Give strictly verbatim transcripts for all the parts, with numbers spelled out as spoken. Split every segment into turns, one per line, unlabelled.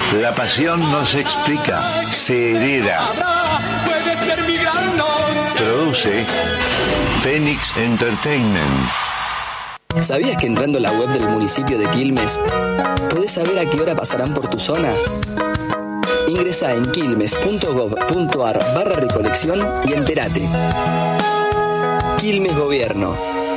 La pasión no se explica, se hereda. Produce Phoenix Entertainment.
¿Sabías que entrando a la web del municipio de Quilmes podés saber a qué hora pasarán por tu zona? Ingresá en quilmes punto gob punto ar barra recolección y entérate. Quilmes Gobierno.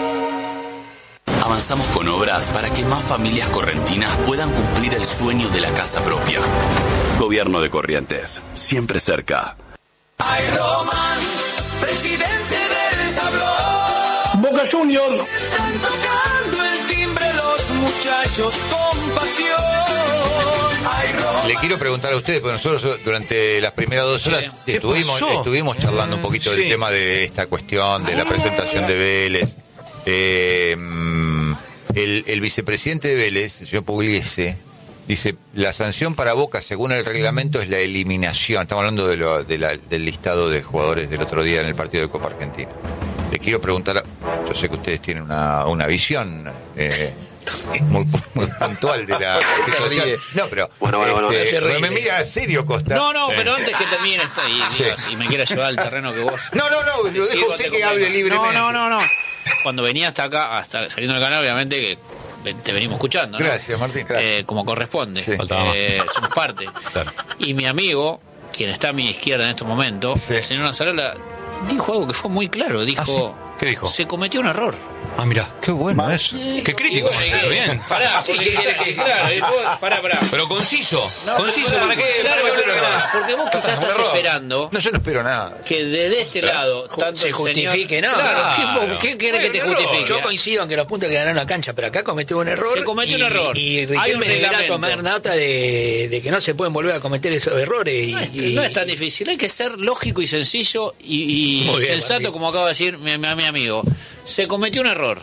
Avanzamos con obras para que más familias correntinas puedan cumplir el sueño de la casa propia. Gobierno de Corrientes, siempre cerca.
Ay, Román, presidente del tablón.
Boca Juniors.
Están tocando el timbre los muchachos con pasión. Ay, Román.
Le quiero preguntar a ustedes, porque nosotros durante las primeras dos horas sí. estuvimos, estuvimos charlando un poquito sí. del tema de esta cuestión, de la presentación de Vélez. Eh, el, el vicepresidente de Vélez, el señor Pugliese, dice, la sanción para Boca, según el reglamento, es la eliminación. Estamos hablando de lo, de la, del listado de jugadores del otro día en el partido de Copa Argentina. Le quiero preguntar, yo sé que ustedes tienen una, una visión eh, muy, muy puntual de la situación. No, pero
bueno, bueno, bueno,
este,
no
me mira serio, Costa.
No, no,
sí.
pero antes que termine esto y,
sí.
digo, si me quiere llevar al terreno que vos...
No, no, no, lo dejo usted que hable libremente.
No, no, no, no. Cuando venía hasta acá, hasta saliendo del canal, obviamente que te venimos escuchando, ¿no?
Gracias, Martín. Gracias.
Eh, como corresponde.
Sí.
Eh, somos parte.
Claro.
Y mi amigo, quien está a mi izquierda en estos momentos, sí. el señor Nazarola, dijo algo que fue muy claro. Dijo,
¿Ah, sí? ¿Qué dijo?
Se cometió un error.
Ah, mirá, qué bueno eso. Qué crítico.
Bueno, bien. Pará, porque quiere que claro, pará, pará.
Pero conciso.
No,
conciso, ¿para qué?
Claro,
Para
porque vos quizás estás esperando.
No, yo no espero nada.
Que desde este lado tanto
se justifique,
señor,
¿no?
Claro,
claro.
¿qué, qué quiere que te justifique?
Yo coincido en que los puntos que ganaron la cancha, pero acá cometió un error.
Se cometió
y,
un error.
Y Riquelme deberá tomar nota de, de que no se pueden volver a cometer esos errores. Y,
no, es,
y,
no es tan difícil, hay que ser lógico y sencillo y, y bien, sensato, Martín. Como acaba de decir mi, mi, mi amigo. Se cometió un error.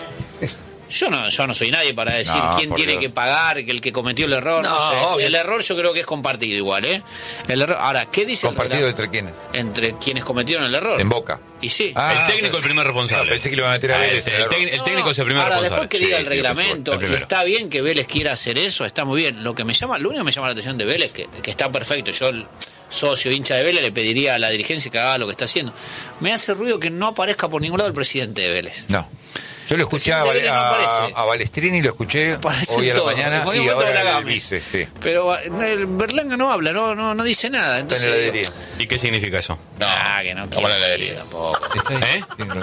Yo no, yo no soy nadie para decir no, quién tiene Dios. que pagar, que el que cometió el error. No, no sé. El error yo creo que es compartido igual, ¿eh? El error. Ahora, ¿qué dice
¿Compartido
el
entre quiénes?
Entre quienes cometieron el error.
En Boca.
Y sí.
Ah, el técnico es el primer responsable.
No, pensé que lo iban a meter a Vélez.
Ah, el, el, el, el técnico no, es el primer
ahora,
responsable.
Después que diga sí, el reglamento,
el
y está bien que Vélez quiera hacer eso, está muy bien. Lo que me llama, lo único que me llama la atención de Vélez, que, que está perfecto. Yo, socio, hincha de Vélez, le pediría a la dirigencia que haga lo que está haciendo. Me hace ruido que no aparezca por ningún lado el presidente de Vélez.
No. Yo lo escuché a, Val, a, a Balestrini, lo escuché
parece
hoy a la
todo,
mañana y ahora el vice, sí.
Pero el Berlanga no habla, no no, no dice nada. Entonces,
está en heladería.
¿Y qué significa eso?
No, ah, que no
Estamos en la heladería.
Tampoco.
¿Eh?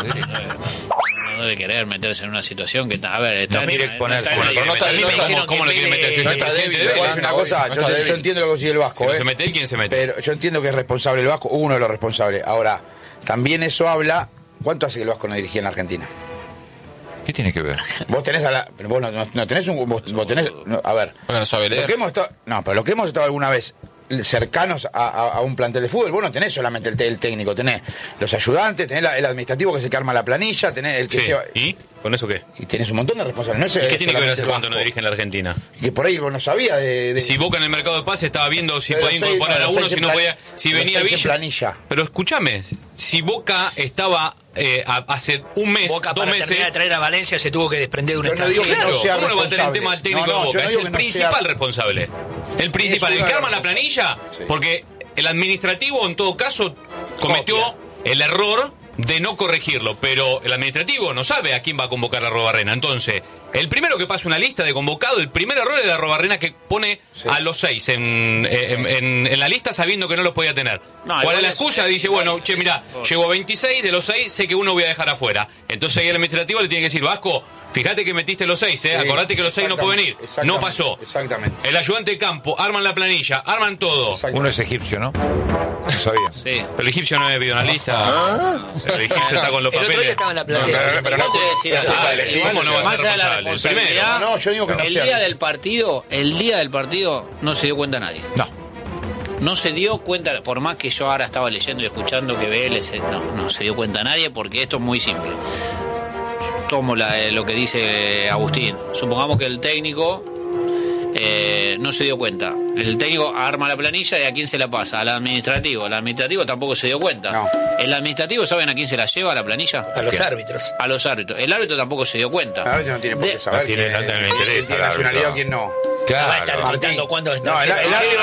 No debe querer meterse en una situación que está... A ver, está...
No mire exponerse.
Bueno, pero no está, no está, ¿cómo no quiere meterse?
No está débil. Es una cosa, yo, yo entiendo lo que consigue el Vasco.
Si no
eh,
se mete él, ¿quién se mete?
Pero yo entiendo que es responsable el Vasco, uno de los responsables. Ahora, también eso habla... ¿Cuánto hace que el Vasco no dirigía en la Argentina?
¿Qué tiene que ver?
Vos tenés a la... Pero vos no, no, no tenés un... Vos, vos tenés... No, a ver.
Bueno, no sabe leer.
Lo que hemos estado, no, pero lo que hemos estado alguna vez cercanos a, a, a un plantel de fútbol, vos no tenés solamente el, el técnico, tenés los ayudantes, tenés la, el administrativo que es el que arma la planilla, tenés el que
sí.
lleva...
¿Y? ¿Con eso qué?
Y tenés un montón de responsables. No es,
¿Y qué tiene que ver hace cuánto
Vasco.
no dirige en la Argentina?
Y que por ahí vos no sabías de, de...
Si Boca en el mercado de pase estaba viendo si
pero
podía
seis,
incorporar
no,
a uno,
si
no podía... Si venía Villa...
planilla.
Pero escúchame, si Boca estaba... Eh, hace un mes,
Boca,
dos
para
meses.
terminar de traer a Valencia se tuvo que desprender de un extranjero.
Claro,
no sea
¿cómo no va a tener el tema del técnico
no, no,
de Boca?
no
Es el
no
principal
sea...
responsable. El principal, el que arma la planilla,
sí.
Porque el administrativo en todo caso cometió
Copia.
el error de no corregirlo, pero el administrativo no sabe a quién va a convocar a Arrobarrena. Entonces, el primero que pasa una lista de convocados, el primer error es de Arrobarrena que pone sí. a los seis en, en, en, en la lista sabiendo que no los podía tener. No, ¿cuál es la excusa? Dice, bueno, che, mirá, llegó veintiséis, de los seis sé que uno voy a dejar afuera. Entonces ahí el administrativo le tiene que decir, Vasco, fíjate que metiste los seis, ¿eh? Sí, acordate que los seis no pueden venir. No pasó.
Exactamente.
El ayudante de campo, arman la planilla, arman todo.
Uno es egipcio, ¿no? No sabía.
Sí. Pero el egipcio no había habido una lista. ¿Ah? El egipcio está con los
el
papeles.
Otro día estaba en la planilla.
No, pero, pero no,
¿Cómo no va a
más
ser
allá de la responsabilidad,
no, yo digo que no
el
sea.
día del partido, el día del partido no se dio cuenta nadie.
No.
No se dio cuenta, por más que yo ahora estaba leyendo y escuchando que Vélez, no, no se dio cuenta nadie porque esto es muy simple. Tomo la, eh, lo que dice Agustín. Supongamos que el técnico eh, no se dio cuenta. El técnico arma la planilla y ¿a quién se la pasa? Al administrativo. El administrativo tampoco se dio cuenta.
No.
El administrativo, ¿saben a quién se la lleva la planilla?
A los
¿Qué?
árbitros.
A los árbitros. El árbitro tampoco se dio cuenta.
El árbitro no tiene por qué saber.
No tiene, no tiene interés.
¿Quién tiene nacionalidad o quién no?
Claro.
Va a estar contando cuándo...
No, el, el árbitro